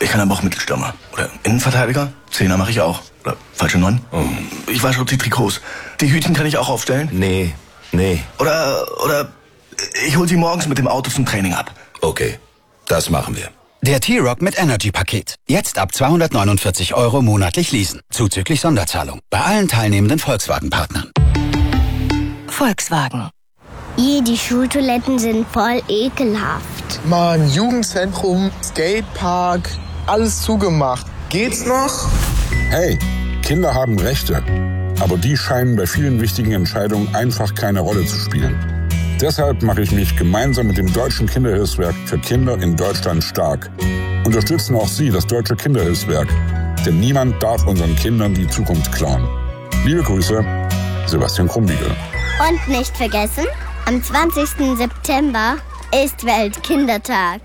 Ich kann aber auch Mittelstürmer. Oder Innenverteidiger. Zehner mache ich auch. Oder falsche 9. Ich wasche auch die Trikots. Die Hütchen kann ich auch aufstellen. Nee. Oder ich hol sie morgens mit dem Auto zum Training ab. Okay, das machen wir. Der T-Roc mit Energy-Paket. Jetzt ab 249 € monatlich leasen. Zuzüglich Sonderzahlung. Bei allen teilnehmenden Volkswagen-Partnern. Volkswagen. Die Schultoiletten sind voll ekelhaft. Mann, Jugendzentrum, Skatepark, alles zugemacht. Geht's noch? Hey, Kinder haben Rechte. Aber die scheinen bei vielen wichtigen Entscheidungen einfach keine Rolle zu spielen. Deshalb mache ich mich gemeinsam mit dem Deutschen Kinderhilfswerk für Kinder in Deutschland stark. Unterstützen auch Sie das Deutsche Kinderhilfswerk. Denn niemand darf unseren Kindern die Zukunft klauen. Liebe Grüße, Sebastian Krumbiegel. Und nicht vergessen, am 20. September ist Weltkindertag.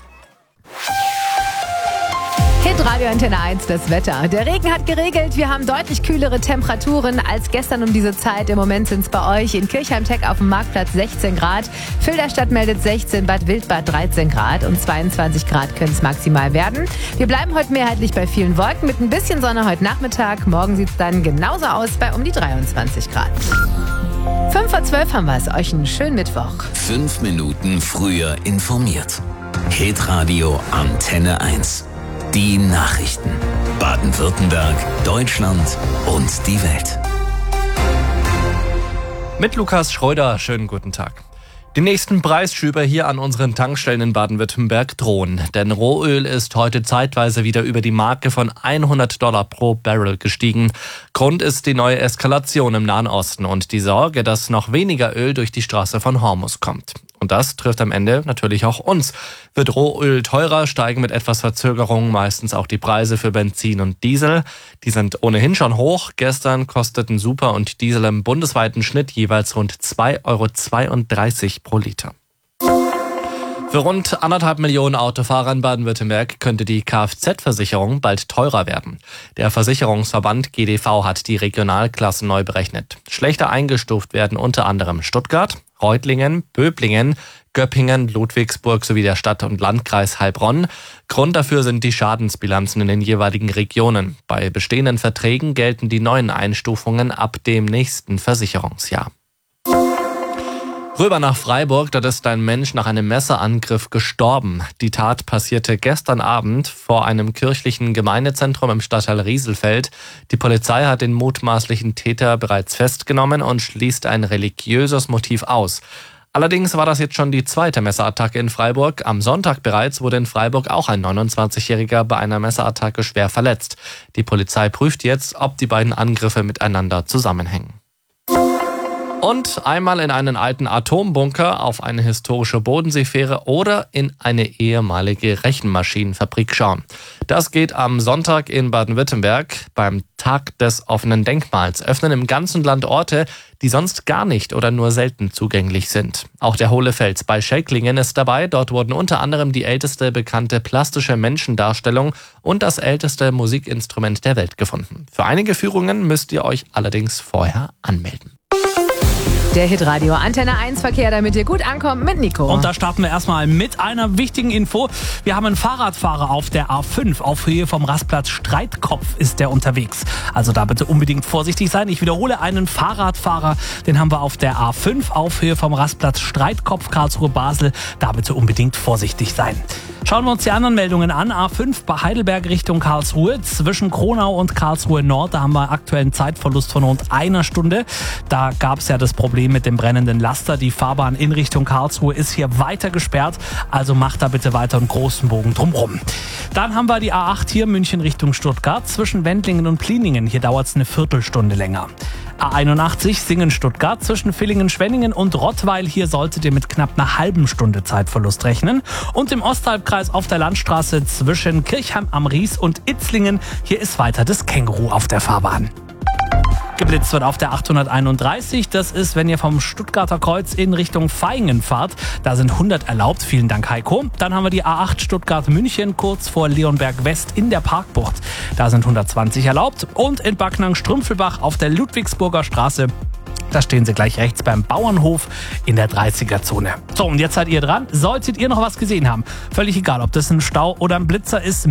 Hitradio Antenne 1, das Wetter. Der Regen hat geregelt. Wir haben deutlich kühlere Temperaturen als gestern um diese Zeit. Im Moment sind es bei euch in Kirchheim-Teck auf dem Marktplatz 16 Grad. Filderstadt meldet 16, Bad Wildbad 13 Grad und 22 Grad können es maximal werden. Wir bleiben heute mehrheitlich bei vielen Wolken mit ein bisschen Sonne heute Nachmittag. Morgen sieht es dann genauso aus bei um die 23 Grad. 5:12 haben wir es. Euch einen schönen Mittwoch. 5 Minuten früher informiert. Hitradio Antenne 1. Die Nachrichten. Baden-Württemberg, Deutschland und die Welt. Mit Lukas Schröder, schönen guten Tag. Die nächsten Preisschübe hier an unseren Tankstellen in Baden-Württemberg drohen. Denn Rohöl ist heute zeitweise wieder über die Marke von $100 pro Barrel gestiegen. Grund ist die neue Eskalation im Nahen Osten und die Sorge, dass noch weniger Öl durch die Straße von Hormuz kommt. Und das trifft am Ende natürlich auch uns. Wird Rohöl teurer, steigen mit etwas Verzögerung meistens auch die Preise für Benzin und Diesel. Die sind ohnehin schon hoch. Gestern kosteten Super und Diesel im bundesweiten Schnitt jeweils rund 2,32 € pro Liter. Für rund 1,5 Millionen Autofahrer in Baden-Württemberg könnte die Kfz-Versicherung bald teurer werden. Der Versicherungsverband GDV hat die Regionalklassen neu berechnet. Schlechter eingestuft werden unter anderem Stuttgart, Reutlingen, Böblingen, Göppingen, Ludwigsburg sowie der Stadt- und Landkreis Heilbronn. Grund dafür sind die Schadensbilanzen in den jeweiligen Regionen. Bei bestehenden Verträgen gelten die neuen Einstufungen ab dem nächsten Versicherungsjahr. Rüber nach Freiburg, dort ist ein Mensch nach einem Messerangriff gestorben. Die Tat passierte gestern Abend vor einem kirchlichen Gemeindezentrum im Stadtteil Rieselfeld. Die Polizei hat den mutmaßlichen Täter bereits festgenommen und schließt ein religiöses Motiv aus. Allerdings war das jetzt schon die zweite Messerattacke in Freiburg. Am Sonntag bereits wurde in Freiburg auch ein 29-Jähriger bei einer Messerattacke schwer verletzt. Die Polizei prüft jetzt, ob die beiden Angriffe miteinander zusammenhängen. Und einmal in einen alten Atombunker, auf eine historische Bodenseefähre oder in eine ehemalige Rechenmaschinenfabrik schauen. Das geht am Sonntag in Baden-Württemberg. Beim Tag des offenen Denkmals öffnen im ganzen Land Orte, die sonst gar nicht oder nur selten zugänglich sind. Auch der Hohle Fels bei Schelklingen ist dabei. Dort wurden unter anderem die älteste bekannte plastische Menschendarstellung und das älteste Musikinstrument der Welt gefunden. Für einige Führungen müsst ihr euch allerdings vorher anmelden. Der Hitradio Antenne 1 Verkehr, damit ihr gut ankommt mit Nico. Und da starten wir erstmal mit einer wichtigen Info. Wir haben einen Fahrradfahrer auf der A5. Auf Höhe vom Rastplatz Streitkopf ist der unterwegs. Also da bitte unbedingt vorsichtig sein. Ich wiederhole, einen Fahrradfahrer, den haben wir auf der A5 auf Höhe vom Rastplatz Streitkopf Karlsruhe-Basel. Da bitte unbedingt vorsichtig sein. Schauen wir uns die anderen Meldungen an. A5 bei Heidelberg Richtung Karlsruhe. Zwischen Kronau und Karlsruhe Nord, da haben wir aktuell einen Zeitverlust von rund einer Stunde. Da gab es ja das Problem mit dem brennenden Laster. Die Fahrbahn in Richtung Karlsruhe ist hier weiter gesperrt. Also macht da bitte weiter einen großen Bogen drumherum. Dann haben wir die A8 hier München Richtung Stuttgart. Zwischen Wendlingen und Pliningen. Hier dauert es eine Viertelstunde länger. A81 Singen-Stuttgart zwischen Villingen-Schwenningen und Rottweil. Hier solltet ihr mit knapp einer halben Stunde Zeitverlust rechnen. Und im Osthalbkreis auf der Landstraße zwischen Kirchheim am Ries und Itzlingen. Hier ist weiter das Känguru auf der Fahrbahn. Geblitzt wird auf der 831. Das ist, wenn ihr vom Stuttgarter Kreuz in Richtung Vaihingen fahrt. Da sind 100 erlaubt. Vielen Dank, Heiko. Dann haben wir die A8 Stuttgart-München kurz vor Leonberg West in der Parkbucht. Da sind 120 erlaubt. Und in Backnang-Strümpfelbach auf der Ludwigsburger Straße. Da stehen sie gleich rechts beim Bauernhof in der 30er-Zone. So, und jetzt seid ihr dran. Solltet ihr noch was gesehen haben, völlig egal, ob das ein Stau oder ein Blitzer ist,